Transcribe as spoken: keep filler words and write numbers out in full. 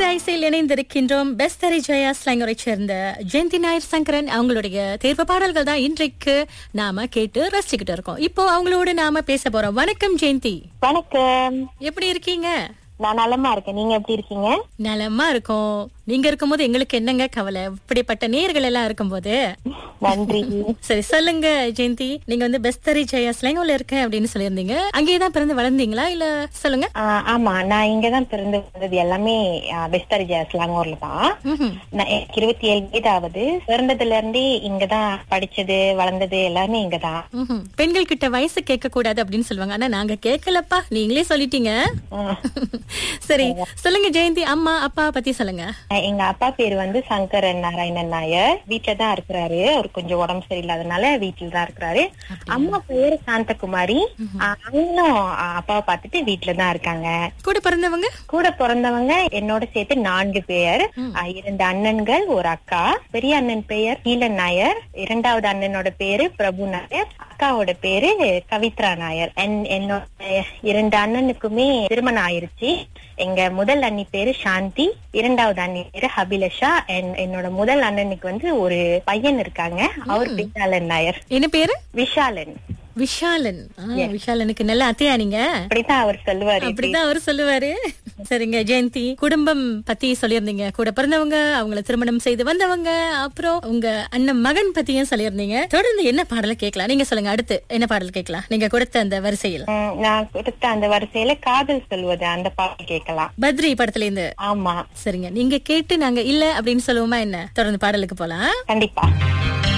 அலைவரிசையில் இணைந்திருக்கின்றோம். பெஸ்தரி ஜெயா ஸ்லாங்கரை சேர்ந்த ஜெயந்தி நாயர் சங்கரன் அவங்களுடைய தேர்வு பாடல்கள் தான் இன்றைக்கு நாம கேட்டு ரசிச்சுக்கிட்டு இருக்கோம். இப்போ அவங்களோட நாம பேச போறோம். வணக்கம் ஜெயந்தி. வணக்கம். எப்படி இருக்கீங்க? நான் நலமா இருக்கேன். நீங்க எப்படி இருக்கீங்க? நலமா இருக்கோம். நீங்க இருக்கும்போது எங்களுக்கு என்னங்க கவலை, இப்படிப்பட்ட நேர்கள் எல்லாம் இருக்கும்போது. நன்றி. சரி, சொல்லுங்க ஜெயந்தி. நீங்க வந்து பெஸ்தரி ஜெயா ஸ்லாங்கோல இருக்கேன் அப்படின்னு சொல்லியிருந்தீங்க. அங்கேயேதான் பிறந்து வளர்ந்தீங்களா இல்ல? சொல்லுங்க. ஆமா, நான் இங்கதான் பிறந்து வந்தது. எல்லாமே பெஸ்தரி ஜெயா ஸ்லாங்கூர்ல தான். நான் இருபத்தி ஏழு வயதாவது. பிறந்ததுல இருந்தே இங்கதான் படிச்சது, வளர்ந்தது எல்லாமே இங்கதான். பெண்கள் கிட்ட வயசு கேட்க கூடாது அப்படின்னு சொல்லுவாங்க. ஆனா நாங்க கேட்கலப்பா, நீங்களே சொல்லிட்டீங்க. சரி, சொல்லுங்க ஜெயந்தி. அம்மா அப்பா பத்தி சொல்லுங்க. எங்க அப்பா பேரு வந்து சங்கரன் நாராயணன் நாயர். வீட்டுலதான் இருக்கிறாரு. அவர் கொஞ்சம் உடம்பு சரியில்லாதனால வீட்டுல தான் இருக்கிறாரு. அம்மா பேரு சாந்தகுமாரி. அவங்களும் அப்பாவை பார்த்துட்டு வீட்டுலதான் இருக்காங்க. கூட பிறந்தவங்க? கூட பிறந்தவங்க என்னோட சேர்த்து நான்கு பேர். இரண்டு அண்ணன்கள், ஒரு அக்கா. பெரிய அண்ணன் பெயர் கீழன் நாயர். இரண்டாவது அண்ணனோட பேரு பிரபு நாயர். அக்காவோட பேரு கவித்ரா நாயர். என்னோட இரண்டு அண்ணனுக்குமே திருமணம் ஆயிருச்சு. எங்க முதல் அண்ணி பேரு சாந்தி, இரண்டாவது அண்ணி பேரு அபிலஷா. என்னோட முதல் அண்ணனுக்கு வந்து ஒரு பையன் இருக்காங்க. அவர் விஷாலன் நாயர். என்ன பேரு? விஷாலன். விஷாலன். விஷாலனுக்கு நல்ல அத்தையா நீங்க? அப்படித்தான் அவர் சொல்லுவாரு. அப்படிதான் அவர் சொல்லுவாரு. சரிங்க ஜெயந்தி, குடும்பம் பத்தி சொல்லியிருந்தீங்க. கூட பிறந்தவங்க, அவங்களை திருமணம் செய்து வந்தவங்க, அப்புறம் உங்க அண்ணன் மகன் பத்தியும் சொல்லியிருந்தீங்க. தொடர்ந்து என்ன பாடல கேட்கலாம்? நீங்க சொல்லுங்க. அடுத்து என்ன பாடல் கேட்கலாம் நீங்க கொடுத்த அந்த வரிசையில்? நான் கொடுத்த அந்த வரிசையில காதல் சொல்வது அந்த பாடல் கேட்கலாம். பத்ரி படத்துல இருந்து. ஆமா. சரிங்க, நீங்க கேட்டு நாங்க இல்ல அப்படின்னு சொல்லுவோமா என்ன? தொடர்ந்து பாடலுக்கு போலாம். கண்டிப்பா.